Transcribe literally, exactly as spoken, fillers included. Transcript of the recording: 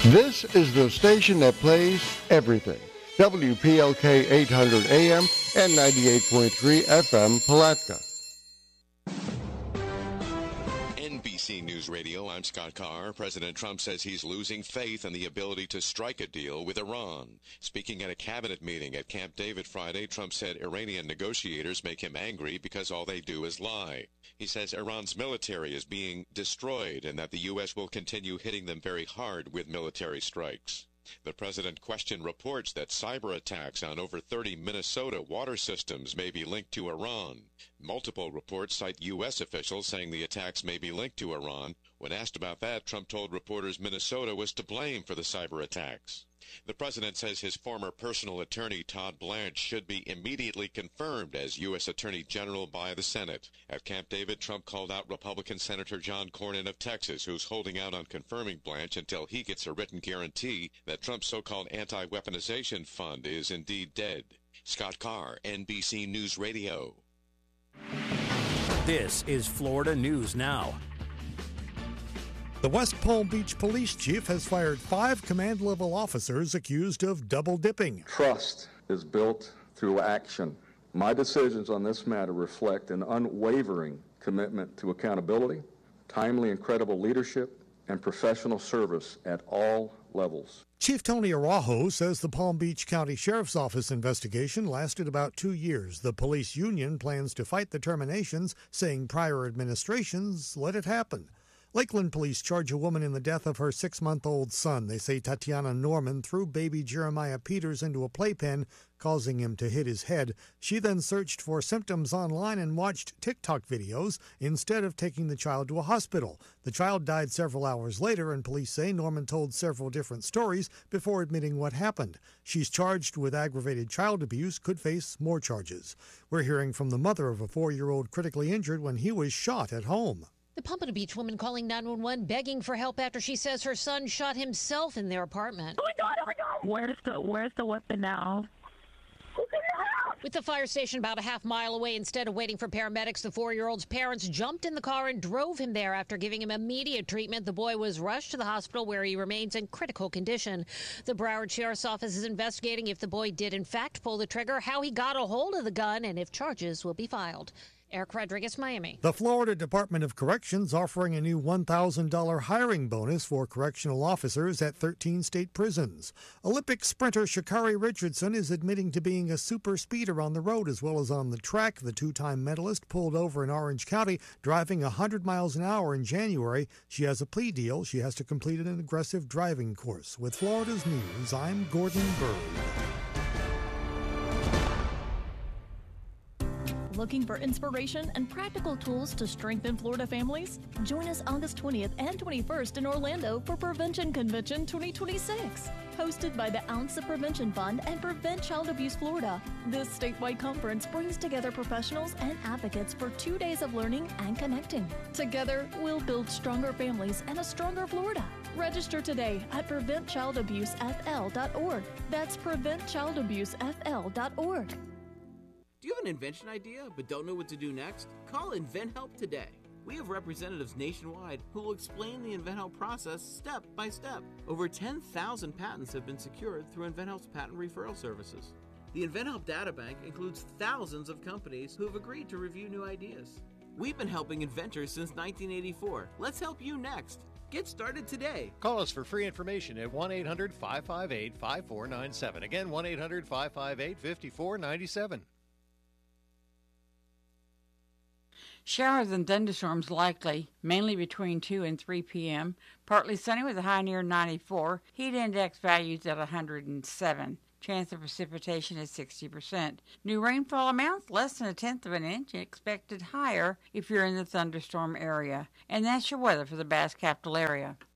This is the station that plays everything. W P L K eight hundred A M and ninety-eight point three F M Palatka. N B C News Radio, I'm Scott Carr. President Trump says he's losing faith in the ability to strike a deal with Iran. Speaking at a cabinet meeting at Camp David Friday, Trump said Iranian negotiators make him angry because all they do is lie. He says Iran's military is being destroyed and that the U S will continue hitting them very hard with military strikes. The president questioned reports that cyber attacks on over thirty Minnesota water systems may be linked to Iran. Multiple reports cite U S officials saying the attacks may be linked to Iran. When asked about that, Trump told reporters Minnesota was to blame for the cyber attacks. The president says his former personal attorney, Todd Blanche, should be immediately confirmed as U S Attorney General by the Senate. At Camp David, Trump called out Republican Senator John Cornyn of Texas, who's holding out on confirming Blanche until he gets a written guarantee that Trump's so-called anti-weaponization fund is indeed dead. Scott Carr, N B C News Radio. This is Florida News Now. The West Palm Beach police chief has fired five command-level officers accused of double-dipping. Trust is built through action. My decisions on this matter reflect an unwavering commitment to accountability, timely and credible leadership, and professional service at all levels. Chief Tony Araujo says the Palm Beach County Sheriff's Office investigation lasted about two years. The police union plans to fight the terminations, saying prior administrations let it happen. Lakeland police charge a woman in the death of her six-month-old son. They say Tatiana Norman threw baby Jeremiah Peters into a playpen, causing him to hit his head. She then searched for symptoms online and watched TikTok videos instead of taking the child to a hospital. The child died several hours later, and police say Norman told several different stories before admitting what happened. She's charged with aggravated child abuse, could face more charges. We're hearing from the mother of a four-year-old critically injured when he was shot at home. The Pompano Beach woman calling nine one one begging for help after she says her son shot himself in their apartment. Oh my God, oh my God. Where's the, where's the weapon now? With the fire station about a half mile away, instead of waiting for paramedics, the four-year-old's parents jumped in the car and drove him there. After giving him immediate treatment, the boy was rushed to the hospital where he remains in critical condition. The Broward Sheriff's Office is investigating if the boy did in fact pull the trigger, how he got a hold of the gun, and if charges will be filed. Eric Rodriguez, Miami. The Florida Department of Corrections offering a new one thousand dollars hiring bonus for correctional officers at thirteen state prisons. Olympic sprinter Sha'Carri Richardson is admitting to being a super speeder on the road as well as on the track. The two-time medalist pulled over in Orange County driving one hundred miles an hour in January. She has a plea deal. She has to complete an aggressive driving course. With Florida's News, I'm Gordon Bird. Looking for inspiration and practical tools to strengthen Florida families? Join us August twentieth and twenty-first in Orlando for Prevention Convention twenty twenty-six. Hosted by the Ounce of Prevention Fund and Prevent Child Abuse Florida. This statewide conference brings together professionals and advocates for two days of learning and connecting. Together, we'll build stronger families and a stronger Florida. Register today at prevent child abuse f l dot org. That's prevent child abuse f l dot org. Do you have an invention idea but don't know what to do next? Call InventHelp today. We have representatives nationwide who will explain the InventHelp process step by step. Over ten thousand patents have been secured through InventHelp's patent referral services. The InventHelp Databank includes thousands of companies who have agreed to review new ideas. We've been helping inventors since nineteen eighty-four. Let's help you next. Get started today. Call us for free information at one eight hundred five five eight five four nine seven. Again, one eight hundred five five eight five four nine seven. Showers and thunderstorms likely, mainly between two and three p.m. Partly sunny with a high near ninety-four. Heat index values at one hundred seven. Chance of precipitation is sixty percent. New rainfall amounts less than a tenth of an inch, expected higher if you're in the thunderstorm area. And that's your weather for the Bass Capital area.